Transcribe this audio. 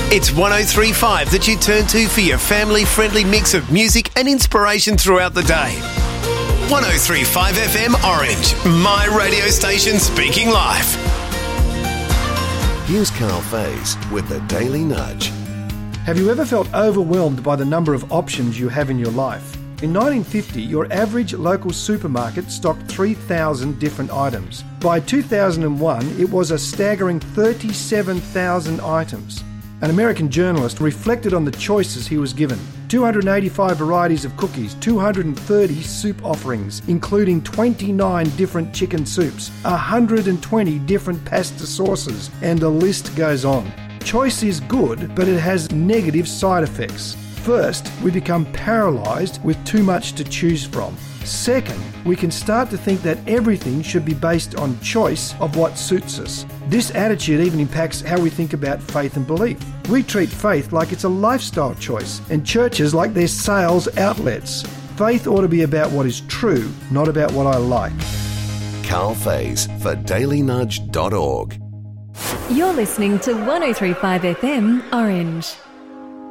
It's 103.5 that you turn to for your family-friendly mix of music and inspiration throughout the day. 103.5 FM Orange, my radio station speaking live. Here's Carl Faze with the Daily Nudge. Have you ever felt overwhelmed by the number of options you have in your life? In 1950, your average local supermarket stocked 3,000 different items. By 2001, it was a staggering 37,000 items. An American journalist reflected on the choices he was given. 285 varieties of cookies, 230 soup offerings, including 29 different chicken soups, 120 different pasta sauces, and the list goes on. Choice is good, but it has negative side effects. First, we become paralysed with too much to choose from. Second, we can start to think that everything should be based on choice of what suits us. This attitude even impacts how we think about faith and belief. We treat faith like it's a lifestyle choice, and churches like they're sales outlets. Faith ought to be about what is true, not about what I like. Carl Faze for dailynudge.org. You're listening to 103.5 FM Orange.